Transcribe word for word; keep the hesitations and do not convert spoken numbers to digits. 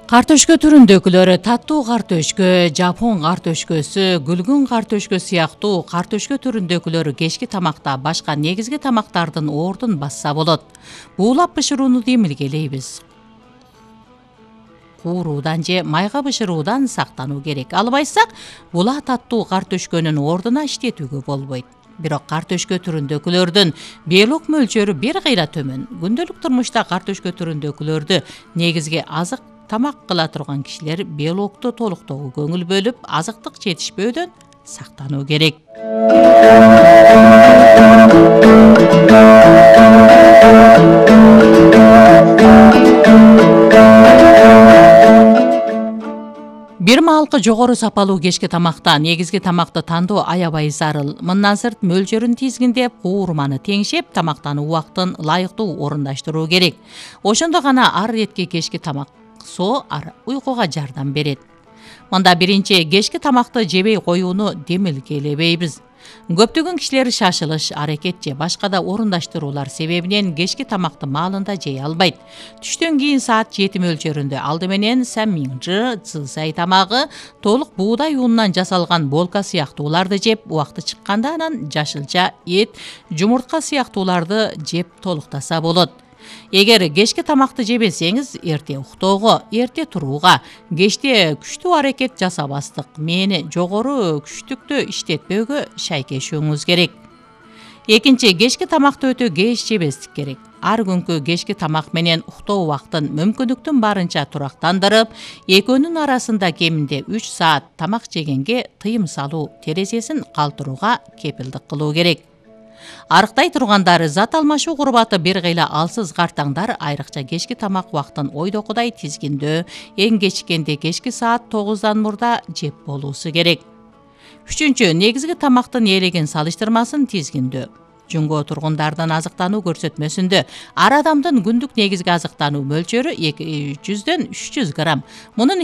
Картөшкө түрүндөгүлөрү таттуу картөшкө, жапон картөшкөсү, күлгүн картөшкө сыяктуу картөшкө түрүндөгүлөрү кечки тамакта башка негизги тамактардын ордун басса болот. Буулап бышырууну демилгелейбиз. Кууруудан же майга бышыруудан сактануу керек. Албайсак, була таттуу картөшкөнүн ордуна иштетүүгө болбойт. Бирок картөшкө түрүндөгүлөрдүн белок мөлчөрү бир кыйла төмөн. Күндөлүк турмушта картөшкө түрүндөгүлөрдү негизги азык тамак кыла турган кишилер белокту толуктоого көңүл бөлүп, азыктык жетишпөөдөн сактануу керек. Бир маалкы жогору сапалуу кечки тамакта негизги тамакты тандоо аябай зарыл. Мындан сырт мөлчөрүн тизгиндеп, куурманы теңшеп, тамактануу убактын ылайыктуу орундаштыруу керек. Ошондо гана ар этке кечки тамак со ар уйкуга жардам берет. Мында биринчи кечки тамакты жебей коюуну демилгелебейбиз. Көптөгөн кишилер шашылыш, аракет же башка да орундаштыруулар себебинен кечки тамакты маалында жей албайт. Түштөн кийин саат жети мөлчөрүндө алды менен самминжы, цзай тамагы, толук буудай унунан жасалган болка сыяктууларды жеп, убакты чыкканда анан жашылча, эт, жумуртка сыяктууларды жеп толуктаса болот. Эгер кечки тамакты жебесеңиз, эрте уктоого, эрте турууга, кечте күчтүү аракет жасабастык, мээни жогору күчтүктө иштетпөөгө шайкешүүңүз керек. Экинчи, кечки тамакты өтө кеч жебестик керек. Ар күнкү кечки тамак менен уктоо убактын мүмкүндүктүн барынча турактандырып, экөөнүн арасында кеминде үч саат тамак жегенге тыйым салуу, терезесин калтырууга кепилдик кылуу керек. Арыктай тургандары зат алмашуу курбаты бир кыйла алсыз картаңдар айрыкча кечки тамак убактын ойдокудай тизгиндөө, эң кечиккенде кечки саат тогуздан мурда жеп болуусу керек. Үчүнчү, негизги тамактын ээлеген салыштырмасын тизгиндөө. Жунго тургундардын азыктануу көрсөтмөсүндө ар адамдын күндүк негизги азыктануу мөлчөрү эки жүздөн үч жүз грамм. Мунун